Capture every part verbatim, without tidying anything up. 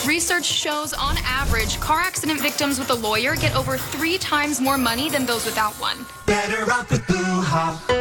Research shows, on average, car accident victims with a lawyer get over three times more money than those without one. Better off with Boohah.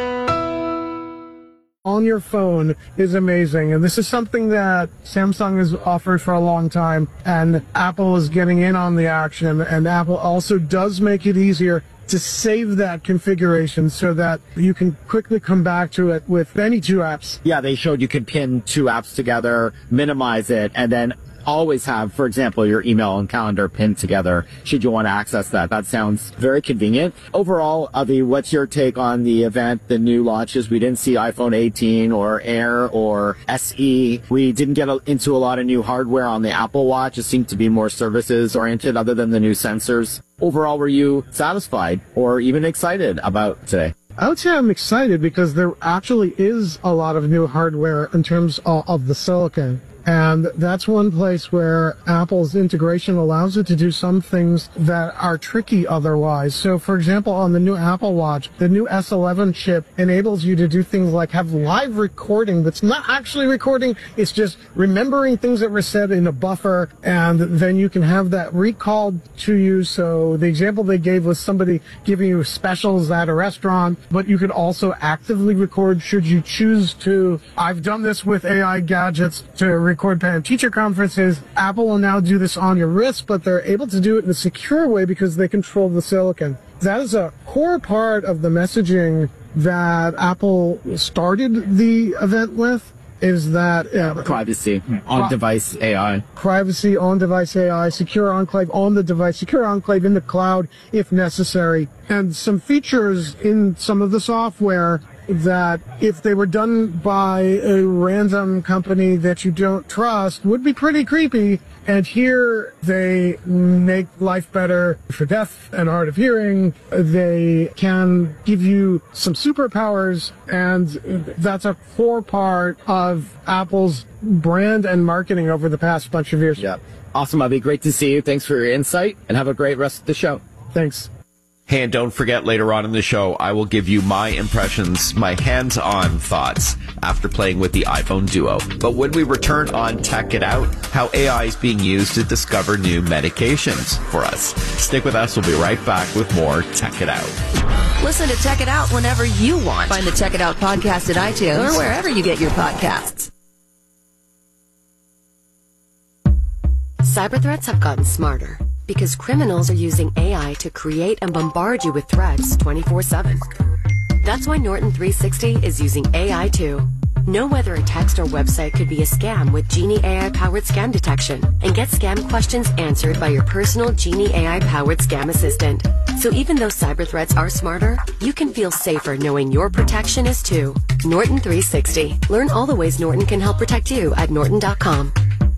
On your phone is amazing, and this is something that Samsung has offered for a long time, and Apple is getting in on the action, and Apple also does make it easier to save that configuration so that you can quickly come back to it with any two apps. Yeah, they showed you could pin two apps together, minimize it, and then always have, for example, your email and calendar pinned together should you want to access that. That sounds very convenient. Overall, Avi, what's your take on the event, the new launches? We didn't see iPhone eighteen or Air or S E. We didn't get a, into a lot of new hardware on the Apple Watch. It seemed to be more services oriented other than the new sensors. Overall, were you satisfied or even excited about today? I would say I'm excited because there actually is a lot of new hardware in terms of, of the silicon. And that's one place where Apple's integration allows it to do some things that are tricky otherwise. So, for example, on the new Apple Watch, the new S eleven chip enables you to do things like have live recording that's not actually recording. It's just remembering things that were said in a buffer, and then you can have that recalled to you. So the example they gave was somebody giving you specials at a restaurant, but you could also actively record should you choose to. I've done this with A I gadgets to record record parent-teacher conferences. Apple will now do this on your wrist, but they're able to do it in a secure way because they control the silicon. That is a core part of the messaging that Apple started the event with, is that uh, privacy, on-device A I. Privacy, on-device A I, secure enclave on the device, secure enclave in the cloud if necessary, and some features in some of the software that if they were done by a random company that you don't trust would be pretty creepy. And here they make life better for deaf and hard of hearing. They can give you some superpowers, and that's a core part of Apple's brand and marketing over the past bunch of years. Yeah. Awesome, Avi. Great to see you. Thanks for your insight, and have a great rest of the show. Thanks. Hey, and don't forget, later on in the show, I will give you my impressions, my hands-on thoughts after playing with the iPhone Duo. But when we return on Tech It Out, how A I is being used to discover new medications for us. Stick with us. We'll be right back with more Tech It Out. Listen to Tech It Out whenever you want. Find the Tech It Out podcast at iTunes or wherever you get your podcasts. Cyber threats have gotten smarter, because criminals are using A I to create and bombard you with threats twenty-four seven. That's why Norton three sixty is using A I too. Know whether a text or website could be a scam with Genie A I-powered scam detection, and get scam questions answered by your personal Genie A I-powered scam assistant. So even though cyber threats are smarter, you can feel safer knowing your protection is too. Norton three sixty. Learn all the ways Norton can help protect you at norton dot com.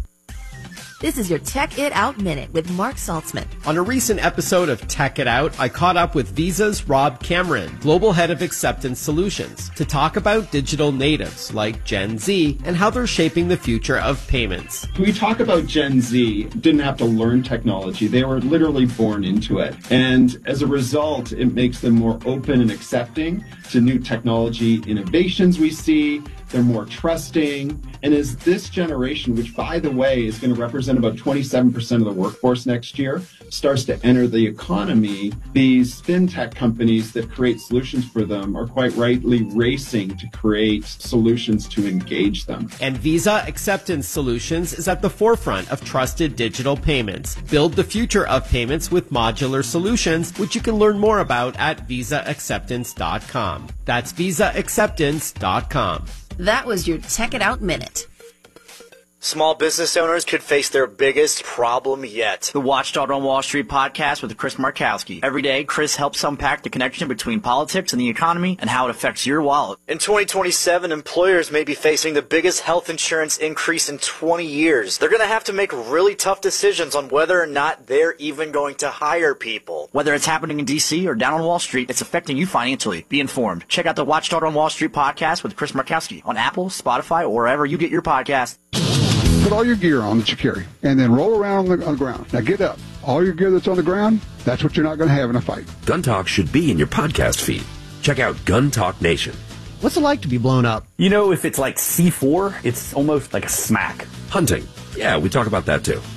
This is your Tech It Out Minute with Mark Saltzman. On a recent episode of Tech It Out, I caught up with Visa's Rob Cameron, Global Head of Acceptance Solutions, to talk about digital natives like Gen Z and how they're shaping the future of payments. We talk about Gen Z, didn't have to learn technology. They were literally born into it. And as a result, it makes them more open and accepting to new technology innovations we see. They're more trusting. And as this generation, which, by the way, is going to represent about twenty-seven percent of the workforce next year, starts to enter the economy, these fintech companies that create solutions for them are quite rightly racing to create solutions to engage them. And Visa Acceptance Solutions is at the forefront of trusted digital payments. Build the future of payments with modular solutions, which you can learn more about at visa acceptance dot com. That's visa acceptance dot com. That was your Tech It Out Minute. Small business owners could face their biggest problem yet. The Watchdog on Wall Street podcast with Chris Markowski. Every day, Chris helps unpack the connection between politics and the economy and how it affects your wallet. In twenty twenty-seven, employers may be facing the biggest health insurance increase in twenty years. They're going to have to make really tough decisions on whether or not they're even going to hire people. Whether it's happening in D C or down on Wall Street, it's affecting you financially. Be informed. Check out the Watchdog on Wall Street podcast with Chris Markowski on Apple, Spotify, or wherever you get your podcasts. Put all your gear on that you carry, and then roll around on the, on the ground. Now get up. All your gear that's on the ground, that's what you're not going to have in a fight. Gun Talk should be in your podcast feed. Check out Gun Talk Nation. What's it like to be blown up? You know, if it's like C four, it's almost like a smack. Hunting. Yeah, we talk about that too.